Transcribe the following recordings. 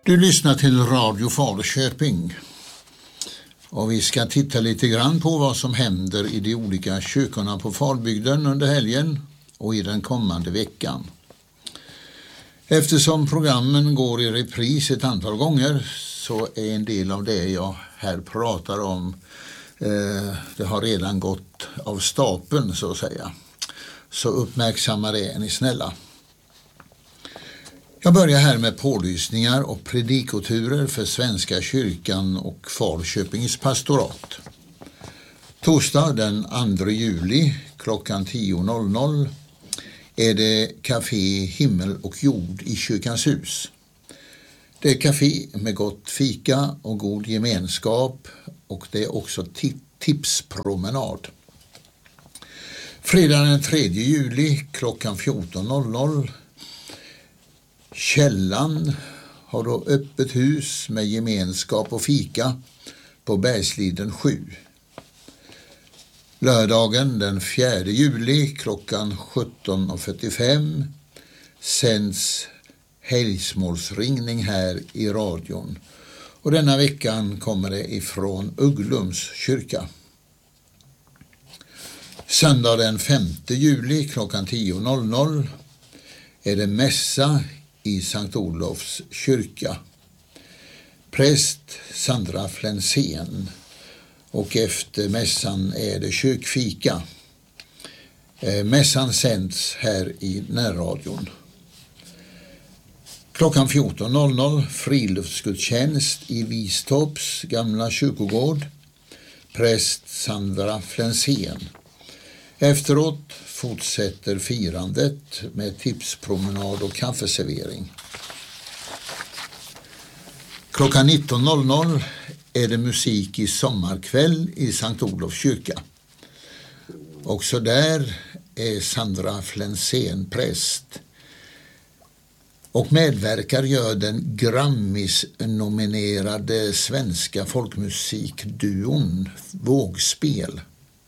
Du lyssnar till Radio Falköping och vi ska titta lite grann på vad som händer i de olika kyrkorna på Falbygden under helgen och i den kommande veckan. Eftersom programmen går i repris ett antal gånger så är en del av det jag här pratar om det har redan gått av stapeln så att säga. Så uppmärksamma det, är ni snälla. Jag börjar här med pålysningar och predikoturer för Svenska kyrkan och Falköpings pastorat. Torsdag den 2 juli klockan 10.00 är det Café Himmel och jord i Kyrkans hus. Det är café med gott fika och god gemenskap och det är också tipspromenad. Fredag den 3 juli klockan 14.00 Källan har då öppet hus med gemenskap och fika på Bergsliden 7. Lördagen den 4 juli klockan 17.45 sänds helgsmålsringning här i radion. Och denna veckan kommer det ifrån Ugglums kyrka. Söndag den 5 juli klockan 10.00 är det mässa i Sankt Olofs kyrka. Präst Sandra Flensén och efter mässan är det kyrkfika. Mässan sänds här i närradion. Klockan 14.00 friluftsgudstjänst i Vistorps gamla kyrkogård. Präst Sandra Flensén. Efteråt fortsätter firandet med tipspromenad och kaffeservering. Klockan 19.00 är det musik i sommarkväll i Sankt Olofs kyrka. Också där är Sandra Flensén präst. Och medverkar gör den Grammis-nominerade svenska folkmusikduon Vågspel.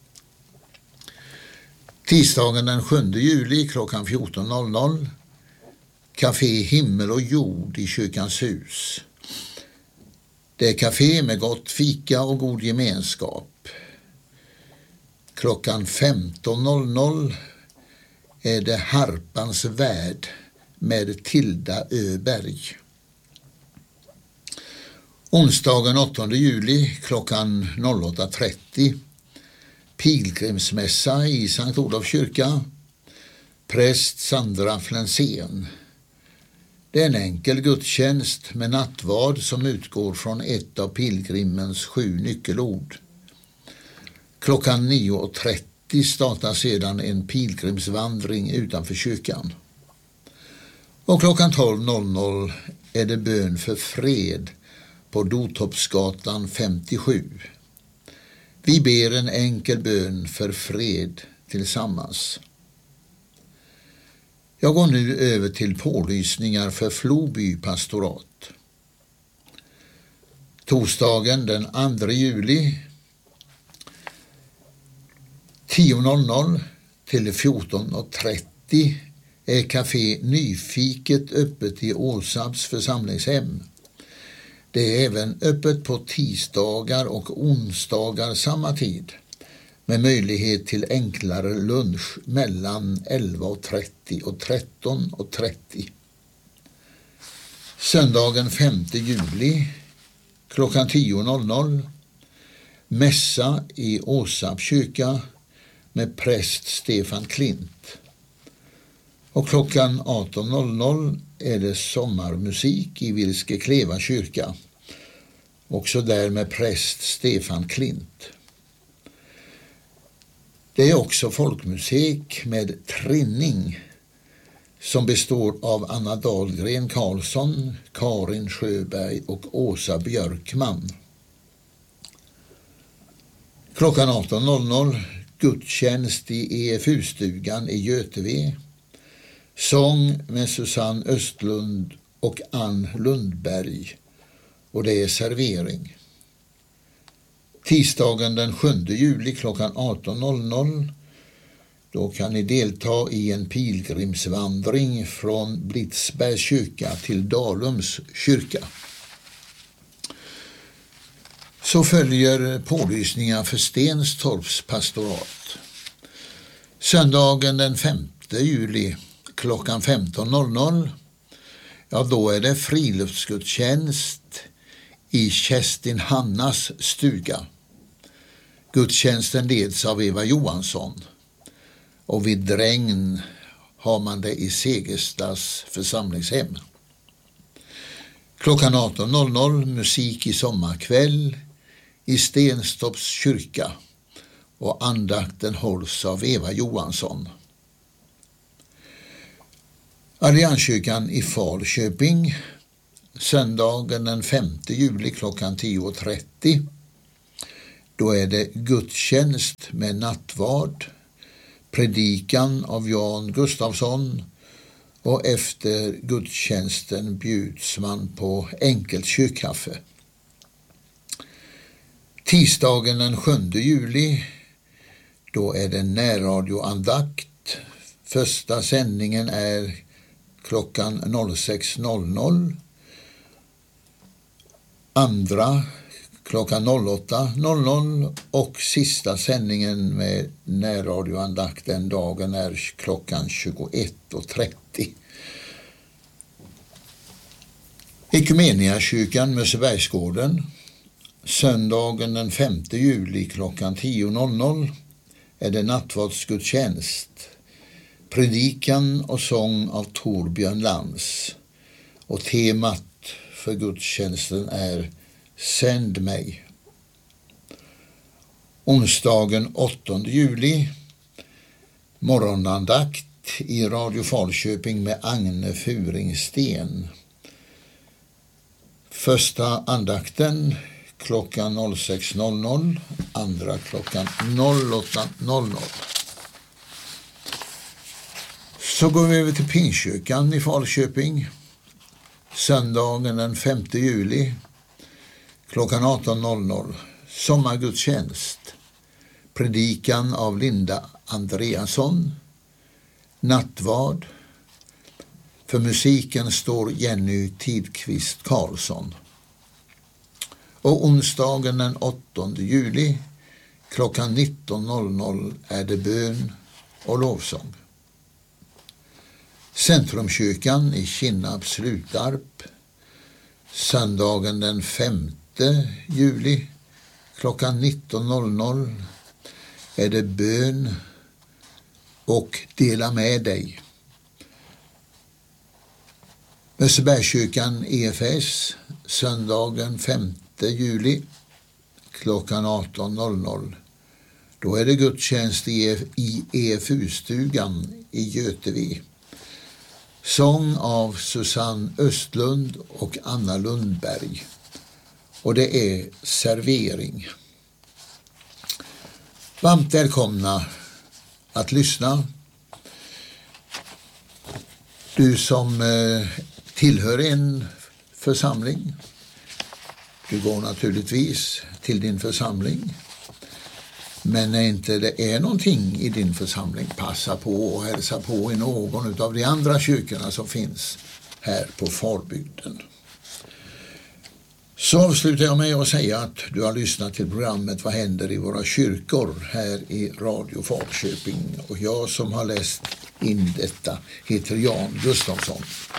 Tisdagen den 7 juli klockan 14.00 Café Himmel och jord i Kyrkans hus. Det är café med gott fika och god gemenskap. Klockan 15.00 är det Harpans värld med Tilda Öberg. Onsdagen 8 juli klockan 08.30 pilgrimsmässa i Sankt Olofs kyrka. Präst Sandra Flensén. Det är en enkel gudstjänst med nattvard som utgår från ett av pilgrimens 7 nyckelord. Klockan 9.30 startar sedan en pilgrimsvandring utanför kyrkan. Och klockan 12.00 är det bön för fred på Dotorpsgatan 57. Vi ber en enkel bön för fred tillsammans. Jag går nu över till pålysningar för Floby pastorat. Torsdagen den 2 juli 10.00 till 14.30 är café Nyfiket öppet i Åsabs församlingshem. Det är även öppet på tisdagar och onsdagar samma tid med möjlighet till enklare lunch mellan 11.30 och 13.30. Söndagen 5 juli klockan 10.00 mässa i Åsabs kyrka med präst Stefan Klint. Och klockan 18.00 är det sommarmusik i Vilskekleva kyrka. Också där med präst Stefan Klint. Det är också folkmusik med trinning som består av Anna Dahlgren Karlsson, Karin Sjöberg och Åsa Björkman. Klockan 18.00 gudstjänst i EFU-stugan i Göteve. Sång med Susanne Östlund och Ann Lundberg och det är servering. Tisdagen den 7 juli klockan 18.00 då kan ni delta i en pilgrimsvandring från Blitzbergs kyrka till Dalums kyrka. Så följer pålysningar för Stenstorps pastorat. Söndagen den 5 juli klockan 15.00, ja då är det friluftsgudstjänst i Kerstin Hannas stuga. Gudstjänsten leds av Eva Johansson och vid Drängn har man det i Segerstas församlingshem. Klockan 18.00 musik i sommarkväll i Stenstorps kyrka och andakten hålls av Eva Johansson. Allianskyrkan i Falköping söndagen den 5 juli klockan 10.30. Då är det gudstjänst med nattvard, predikan av Jan Gustafsson och efter gudstjänsten bjuds man på enkelt kyrkkaffe. Tisdagen den 7 juli, då är det närradioandakt. Första sändningen är klockan 06.00. Andra klockan 08.00 och sista sändningen med närradioandakt den dagen är klockan 21.30. Ekumeniakyrkan Mössebergsgården söndagen den 5 juli klockan 10.00 är det nattvardsgudstjänst, predikan och sång av Torbjörn Lans och temat för gudstjänsten är Sänd mig. Onsdagen 8 juli morgonandakt i Radio Falköping med Agne Furingsten. Första andakten klockan 06.00, andra klockan 08.00. Så går vi över till Pingstkyrkan i Falköping. Söndagen den 5 juli klockan 18.00. Sommargudstjänst. Predikan av Linda Andreasson. Nattvard. För musiken står Jenny Tidqvist Karlsson. Och onsdagen den 8 juli klockan 19.00 är det bön och lovsång. Centrumkyrkan i Kinnarp Slutarp. Söndagen den 5 juli klockan 19.00 är det bön och dela med dig. Mössebergskyrkan EFS söndagen 5 juli klockan 18.00. Då är det gudstjänst i EFU-stugan i Göteborg. Sång av Susanne Östlund och Anna Lundberg. Och det är servering. Varmt välkomna att lyssna. Du som tillhör en församling. Du går naturligtvis till din församling. Men när inte det är någonting i din församling, passa på och hälsa på i någon av de andra kyrkorna som finns här på Falbygden. Så avslutar jag med att säga att du har lyssnat till programmet Vad händer i våra kyrkor här i Radio Falköping. Och jag som har läst in detta heter Jan Gustafsson.